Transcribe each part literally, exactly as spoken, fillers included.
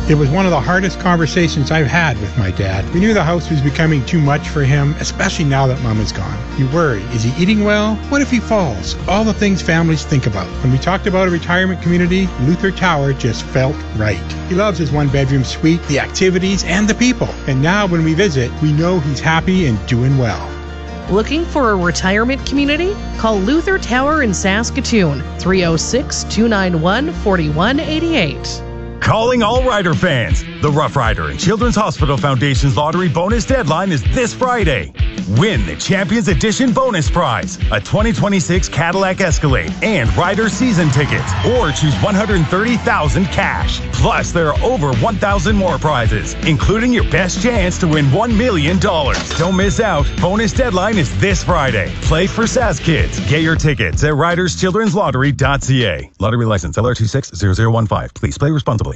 It was one of the hardest conversations I've had with my dad. We knew the house was becoming too much for him, especially now that Mom is gone. You worry, is he eating well? What if he falls? All the things families think about. When we talked about a retirement community, Luther Tower just felt right. He loves his one-bedroom suite, the activities, and the people. And now when we visit, we know he's happy and doing well. Looking for a retirement community? Call Luther Tower in Saskatoon, three oh six, two nine one, four one eight eight. Calling all Rider fans. The Rough Rider and Children's Hospital Foundation's lottery bonus deadline is this Friday. Win the Champions Edition bonus prize, a twenty twenty-six Cadillac Escalade and Rider season tickets, or choose one hundred thirty thousand dollars cash. Plus, there are over one thousand more prizes, including your best chance to win one million dollars. Don't miss out. Bonus deadline is this Friday. Play for Sask Kids. Get your tickets at riders children's lottery dot c a. Lottery license L R two six zero zero one five. Please play responsibly.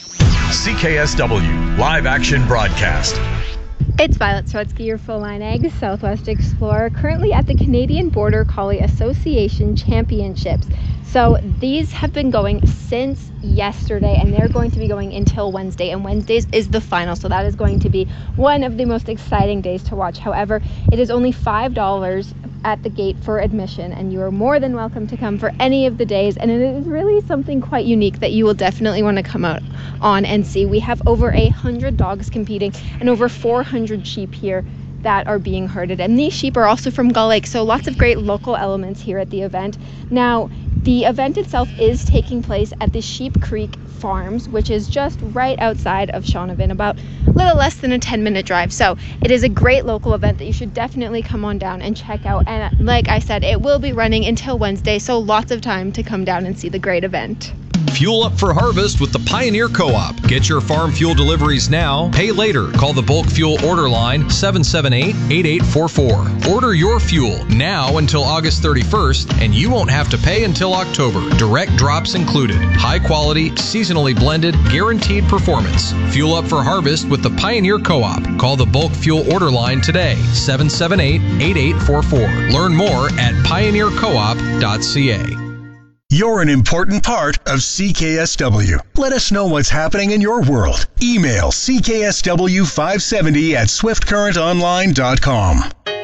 C K S W Live Action Broadcast. It's Violet Swatsky, your full-line ag Southwest Explorer, currently at the Canadian Border Collie Association Championships. So these have been going since yesterday, and they're going to be going until Wednesday, and Wednesdays is the final, so that is going to be one of the most exciting days to watch. However, it is only five dollars at the gate for admission, and you are more than welcome to come for any of the days, and it is really something quite unique that you will definitely want to come out on and see. We have over a hundred dogs competing and over four hundred sheep here that are being herded, and these sheep are also from Gull Lake, so lots of great local elements here at the event. Now, the event itself is taking place at the Sheep Creek Farms, which is just right outside of Shaunavon, about a little less than a ten minute drive. So it is a great local event that you should definitely come on down and check out. And like I said, it will be running until Wednesday, so lots of time to come down and see the great event. Fuel up for harvest with the Pioneer Co-op. Get your farm fuel deliveries now, pay later. Call the bulk fuel order line seven seven eight, eight eight four four. Order your fuel now until August thirty-first, and you won't have to pay until October. Direct drops included. High quality, seasonally blended, guaranteed performance. Fuel up for harvest with the Pioneer Co-op. Call the bulk fuel order line today, seven seven eight, eight eight four four. Learn more at pioneer co op dot c a. You're an important part of C K S W. Let us know what's happening in your world. Email C K S W five seventy at swift current online dot com.